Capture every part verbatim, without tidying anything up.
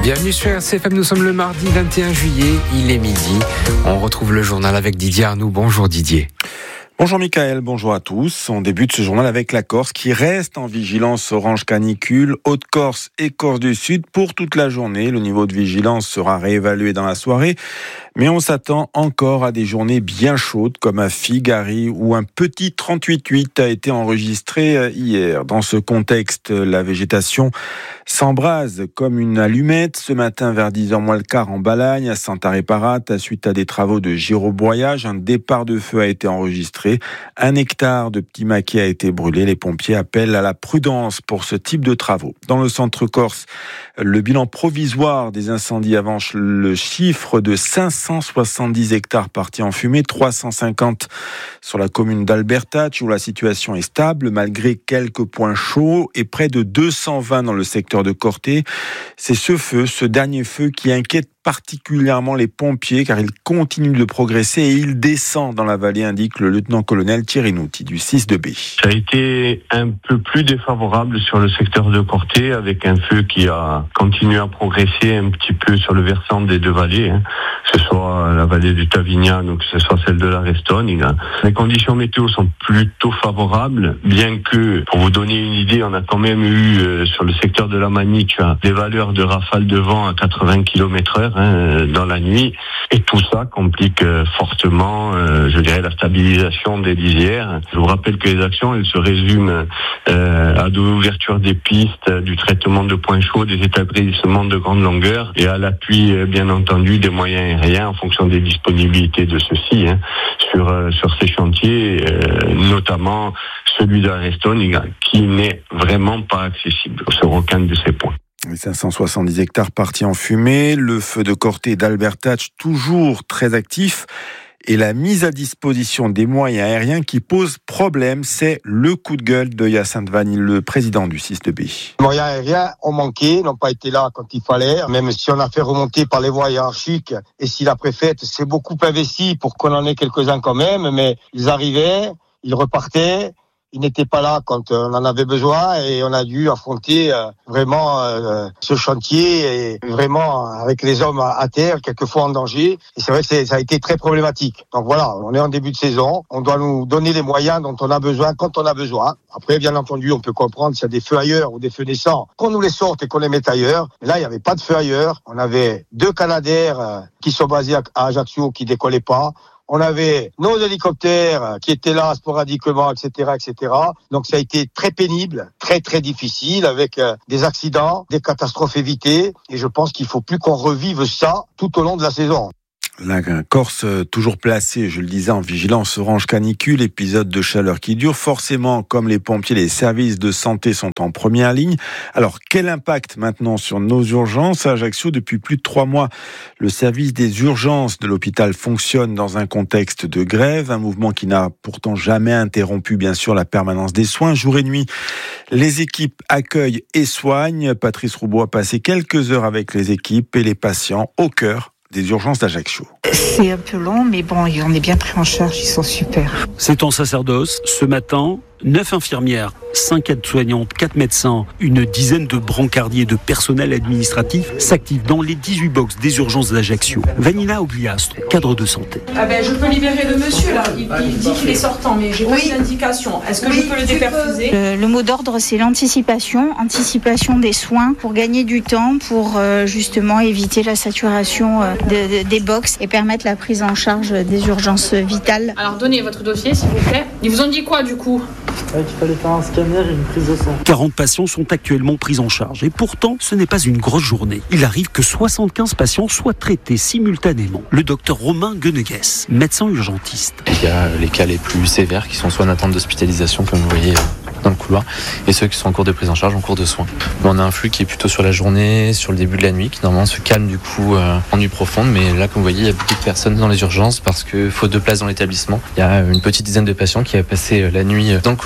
Bienvenue sur R C F M, nous sommes le mardi vingt et un juillet, il est midi. On retrouve le journal avec Didier Arnoux. Bonjour Didier. Bonjour Mickaël, bonjour à tous. On débute ce journal avec la Corse qui reste en vigilance orange canicule, Haute-Corse et Corse du Sud pour toute la journée. Le niveau de vigilance sera réévalué dans la soirée, mais on s'attend encore à des journées bien chaudes comme à Figari où un petit trente-huit virgule huit a été enregistré hier. Dans ce contexte, la végétation s'embrase comme une allumette. Ce matin vers dix heures moins le quart en Balagne, à Santa Reparata, suite à des travaux de gyroboyage, un départ de feu a été enregistré. Un hectare de petits maquis a été brûlé. Les pompiers appellent à la prudence pour ce type de travaux. Dans le centre corse, le bilan provisoire des incendies avance le chiffre de cinq cent soixante-dix hectares partis en fumée, trois cent cinquante sur la commune d'Albertach où la situation est stable malgré quelques points chauds et près de deux cent vingt dans le secteur de Corté. C'est ce feu, ce dernier feu qui inquiète particulièrement les pompiers car il continue de progresser et il descend dans la vallée, indique le lieutenant-colonel Thierry Nouty du six de B. Ça a été un peu plus défavorable sur le secteur de Corté avec un feu qui a continué à progresser un petit peu sur le versant des deux vallées, hein, que ce soit la vallée du Tavignane ou que ce soit celle de la Restogne. Les conditions météo sont plutôt favorables, bien que, pour vous donner une idée, on a quand même eu euh, sur le secteur de la Manique des valeurs de rafales de vent à quatre-vingts kilomètres heure dans la nuit, et tout ça complique fortement, euh, je dirais, la stabilisation des lisières. Je vous rappelle que les actions, elles se résument euh, à de l'ouverture des pistes, du traitement de points chauds, des établissements de grande longueur, et à l'appui, bien entendu, des moyens aériens en fonction des disponibilités de ceux-ci, hein, sur euh, sur ces chantiers, euh, notamment celui de la Restogne, qui n'est vraiment pas accessible sur aucun de ces points. Les cinq cent soixante-dix hectares partis en fumée, le feu de Corté et d'Albertach toujours très actif et la mise à disposition des moyens aériens qui pose problème, c'est le coup de gueule de Hyacinthe Vanille, le président du six de B. Les moyens aériens ont manqué, n'ont pas été là quand il fallait, même si on a fait remonter par les voies hiérarchiques et si la préfète s'est beaucoup investi pour qu'on en ait quelques-uns quand même, mais ils arrivaient, ils repartaient. Il n'était pas là quand on en avait besoin et on a dû affronter euh, vraiment euh, ce chantier et vraiment avec les hommes à, à terre, quelquefois en danger. Et c'est vrai que c'est, ça a été très problématique. Donc voilà, on est en début de saison, on doit nous donner les moyens dont on a besoin quand on a besoin. Après, bien entendu, on peut comprendre s'il y a des feux ailleurs ou des feux naissants, qu'on nous les sorte et qu'on les mette ailleurs. Mais là, il n'y avait pas de feu ailleurs. On avait deux Canadair euh, qui sont basés à, à Ajaccio qui décollaient pas. On avait nos hélicoptères qui étaient là sporadiquement, et cetera, et cetera. Donc ça a été très pénible, très très difficile, avec euh, des accidents, des catastrophes évitées. Et je pense qu'il faut plus qu'on revive ça tout au long de la saison. La Corse toujours placée, je le disais, en vigilance orange canicule, épisode de chaleur qui dure. Forcément, comme les pompiers, les services de santé sont en première ligne. Alors, quel impact maintenant sur nos urgences ? À Ajaccio, depuis plus de trois mois, le service des urgences de l'hôpital fonctionne dans un contexte de grève, un mouvement qui n'a pourtant jamais interrompu, bien sûr, la permanence des soins. Jour et nuit, les équipes accueillent et soignent. Patrice Roubaud a passé quelques heures avec les équipes et les patients au cœur des urgences d'Ajaccio. C'est un peu long, mais bon, on est bien pris en charge, ils sont super. C'est en sacerdoce, ce matin, neuf infirmières, cinq aides-soignantes, quatre médecins, une dizaine de brancardiers de personnel administratif s'activent dans les dix-huit box des urgences d'Ajaccio. Vanina Ogliastro, cadre de santé. Ah ben, je peux libérer le monsieur là, il, il dit qu'il est sortant, mais j'ai oui. pas d'indication. Est-ce que oui, je peux le déperfuser ? Le, le mot d'ordre, c'est l'anticipation, anticipation des soins pour gagner du temps, pour euh, justement éviter la saturation euh, de, de, des box et permettre la prise en charge des urgences vitales. Alors donnez votre dossier s'il vous plaît. Ils vous ont dit quoi du coup ? Ouais, qu'il fallait faire un scanner et une prise de sang. quarante patients sont actuellement pris en charge et pourtant ce n'est pas une grosse journée. Il arrive que soixante-quinze patients soient traités simultanément. Le docteur Romain Guenegues, médecin urgentiste. Il y a les cas les plus sévères qui sont soit en attente d'hospitalisation comme vous voyez dans le couloir et ceux qui sont en cours de prise en charge, en cours de soins. On a un flux qui est plutôt sur la journée, sur le début de la nuit, qui normalement se calme du coup euh, en nuit profonde, mais là comme vous voyez il y a beaucoup de personnes dans les urgences parce que faute de place dans l'établissement, il y a une petite dizaine de patients qui a passé la nuit dans le couloir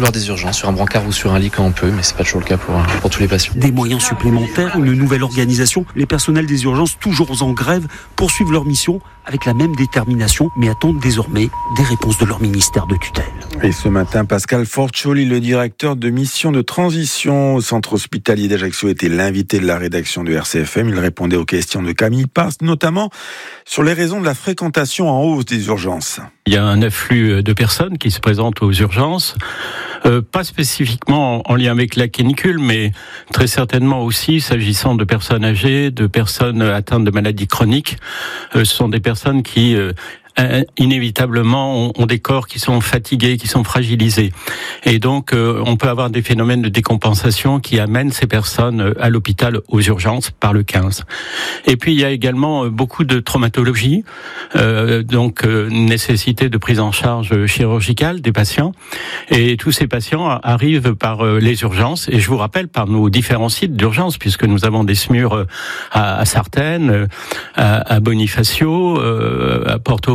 couloir des urgences, sur un brancard ou sur un lit quand on peut, mais c'est pas toujours le cas pour, pour tous les patients. Des moyens supplémentaires, une nouvelle organisation. Les personnels des urgences, toujours en grève, poursuivent leur mission avec la même détermination, mais attendent désormais des réponses de leur ministère de tutelle. Et ce matin, Pascal Forcioli, le directeur de mission de transition au centre hospitalier d'Ajaccio, était l'invité de la rédaction de R C F M. Il répondait aux questions de Camille Pars, notamment sur les raisons de la fréquentation en hausse des urgences. Il y a un afflux de personnes qui se présentent aux urgences, euh, pas spécifiquement en lien avec la canicule, mais très certainement aussi s'agissant de personnes âgées, de personnes atteintes de maladies chroniques. Euh, ce sont des personnes qui euh, inévitablement ont des corps qui sont fatigués, qui sont fragilisés. Et donc, euh, on peut avoir des phénomènes de décompensation qui amènent ces personnes à l'hôpital aux urgences par le quinze. Et puis, il y a également beaucoup de traumatologie, euh, donc euh, nécessité de prise en charge chirurgicale des patients. Et tous ces patients arrivent par euh, les urgences. Et je vous rappelle, par nos différents sites d'urgence, puisque nous avons des SMUR à, à Sartène, à, à Bonifacio, euh, à Porto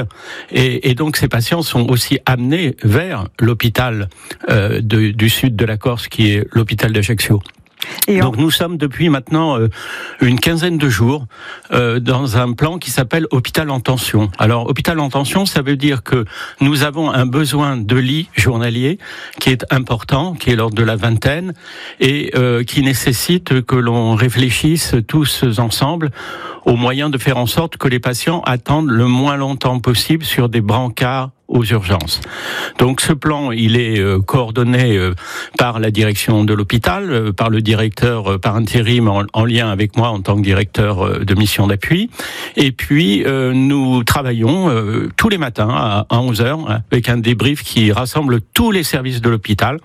Et, et donc ces patients sont aussi amenés vers l'hôpital euh, de, du sud de la Corse, qui est l'hôpital d'Ajaccio. Et donc nous sommes depuis maintenant euh, une quinzaine de jours euh, dans un plan qui s'appelle hôpital en tension. Alors hôpital en tension, ça veut dire que nous avons un besoin de lits journaliers qui est important, qui est l'ordre de la vingtaine, et euh, qui nécessite que l'on réfléchisse tous ensemble aux moyens de faire en sorte que les patients attendent le moins longtemps possible sur des brancards aux urgences. Donc ce plan, il est euh, coordonné euh, par la direction de l'hôpital, euh, par le directeur euh, par intérim en, en lien avec moi en tant que directeur euh, de mission d'appui. Et puis euh, nous travaillons euh, tous les matins à, à onze heures hein, avec un débrief qui rassemble tous les services de l'hôpital.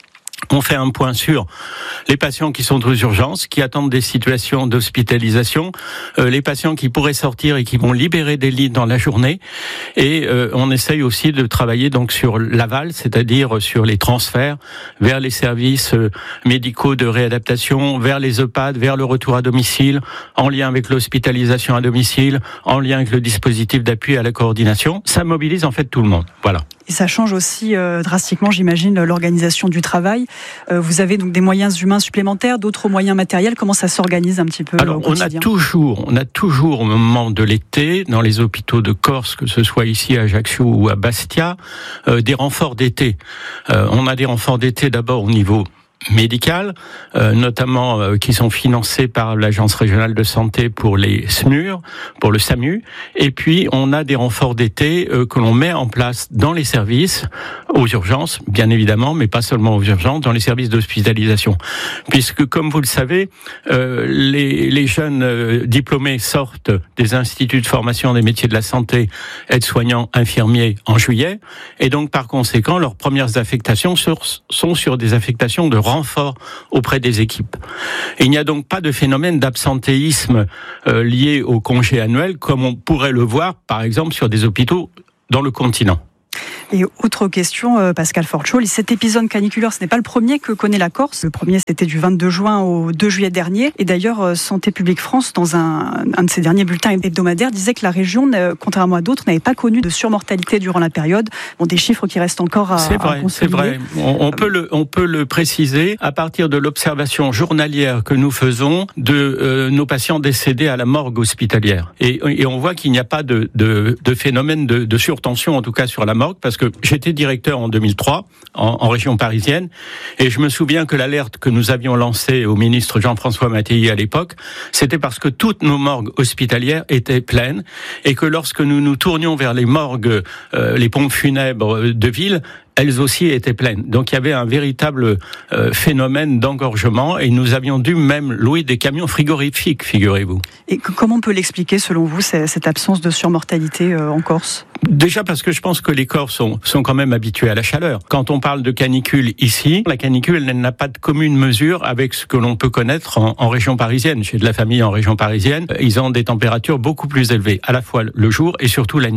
On fait un point sur les patients qui sont aux urgences, qui attendent des situations d'hospitalisation, euh, les patients qui pourraient sortir et qui vont libérer des lits dans la journée, et euh, on essaye aussi de travailler donc sur l'aval, c'est-à-dire sur les transferts vers les services euh, médicaux de réadaptation, vers les EHPAD, vers le retour à domicile, en lien avec l'hospitalisation à domicile, en lien avec le dispositif d'appui à la coordination. Ça mobilise en fait tout le monde. Voilà. Et ça change aussi euh, drastiquement, j'imagine, l'organisation du travail. Euh, vous avez donc des moyens humains supplémentaires, d'autres moyens matériels. Comment ça s'organise un petit peu? Alors, on a toujours, on a toujours au moment de l'été, dans les hôpitaux de Corse, que ce soit ici à Ajaccio ou à Bastia, euh, des renforts d'été. Euh, on a des renforts d'été d'abord au niveau médicales, euh, notamment euh, qui sont financées par l'Agence régionale de santé pour les SMUR, pour le SAMU, et puis on a des renforts d'été euh, que l'on met en place dans les services, aux urgences, bien évidemment, mais pas seulement aux urgences, dans les services d'hospitalisation. Puisque, comme vous le savez, euh, les, les jeunes euh, diplômés sortent des instituts de formation des métiers de la santé, aides-soignants, infirmiers, en juillet, et donc par conséquent, leurs premières affectations sur, sont sur des affectations de renfort auprès des équipes. Et il n'y a donc pas de phénomène d'absentéisme euh, lié au congé annuel comme on pourrait le voir par exemple sur des hôpitaux dans le continent. Et autre question, Pascal Forcioli, cet épisode caniculaire, ce n'est pas le premier que connaît la Corse. Le premier, c'était du vingt-deux juin au deux juillet dernier. Et d'ailleurs, Santé publique France, dans un, un de ses derniers bulletins hebdomadaires, disait que la région, contrairement à d'autres, n'avait pas connu de surmortalité durant la période. Bon, des chiffres qui restent encore à, c'est vrai, à consolider. C'est vrai, on, on, peut le, on peut le préciser à partir de l'observation journalière que nous faisons de euh, nos patients décédés à la morgue hospitalière. Et, et on voit qu'il n'y a pas de, de, de phénomène de, de surtension, en tout cas sur la morgue, parce que j'étais directeur en deux mille trois en, en région parisienne et je me souviens que l'alerte que nous avions lancée au ministre Jean-François Mattei à l'époque, c'était parce que toutes nos morgues hospitalières étaient pleines et que lorsque nous nous tournions vers les morgues, euh, les pompes funèbres de ville, elles aussi étaient pleines. Donc il y avait un véritable euh, phénomène d'engorgement et nous avions dû même louer des camions frigorifiques, figurez-vous. Et comment on peut l'expliquer selon vous, cette absence de surmortalité euh, en Corse ? Déjà parce que je pense que les Corses sont, sont quand même habitués à la chaleur. Quand on parle de canicule ici, la canicule elle n'a pas de commune mesure avec ce que l'on peut connaître en, en région parisienne. J'ai de la famille en région parisienne, ils ont des températures beaucoup plus élevées, à la fois le jour et surtout la nuit.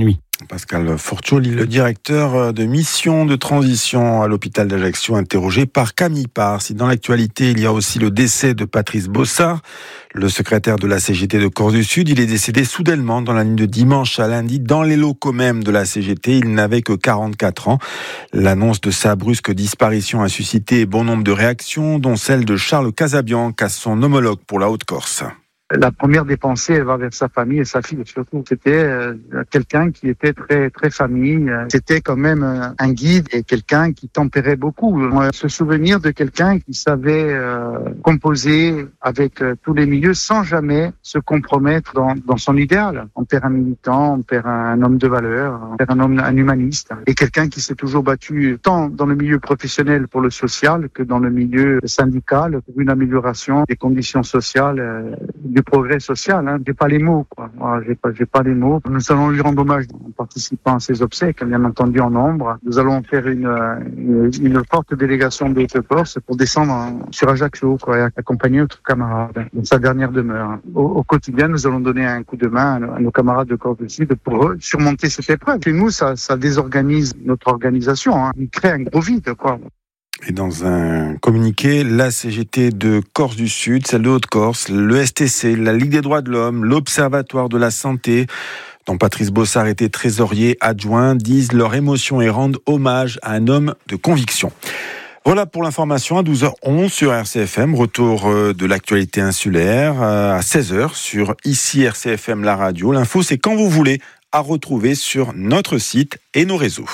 Pascal Forcioli, le directeur de mission de transition à l'hôpital d'Ajaccio, interrogé par Camille Pars. Dans l'actualité, il y a aussi le décès de Patrice Bossard, le secrétaire de la C G T de Corse du Sud. Il est décédé soudainement dans la nuit de dimanche à lundi, dans les locaux même de la C G T. Il n'avait que quarante-quatre ans. L'annonce de sa brusque disparition a suscité bon nombre de réactions, dont celle de Charles Casabianca, son homologue pour la Haute-Corse. La première des pensées, elle va vers sa famille et sa fille surtout. C'était euh, quelqu'un qui était très très famille. C'était quand même euh, un guide et quelqu'un qui tempérait beaucoup. Euh, se souvenir de quelqu'un qui savait euh, composer avec euh, tous les milieux sans jamais se compromettre dans, dans son idéal. On perd un militant, on perd un homme de valeur, on perd un homme, un humaniste. Et quelqu'un qui s'est toujours battu tant dans le milieu professionnel pour le social que dans le milieu syndical pour une amélioration des conditions sociales euh, du progrès social, hein. J'ai pas les mots, quoi. Voilà, j'ai pas, j'ai pas les mots. Nous allons lui rendre hommage en participant à ses obsèques, bien entendu en nombre. Nous allons faire une, une, une forte délégation de Haute-Corse pour descendre sur Ajaccio, quoi, et accompagner notre camarade dans sa dernière demeure. Au, au quotidien, nous allons donner un coup de main à nos, à nos camarades de Corse du Sud pour surmonter cette épreuve. Et nous, ça, ça désorganise notre organisation, hein. Il crée un gros vide, quoi. Et dans un communiqué, la C G T de Corse du Sud, celle de Haute-Corse, le S T C, la Ligue des droits de l'homme, l'Observatoire de la santé, dont Patrice Bossard était trésorier adjoint, disent leur émotion et rendent hommage à un homme de conviction. Voilà pour l'information à douze heures onze sur R C F M. Retour de l'actualité insulaire à seize heures sur ici R C F M, la radio. L'info, c'est quand vous voulez, à retrouver sur notre site et nos réseaux.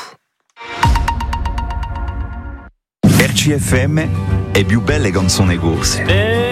R C F M è più belle canzoni corse.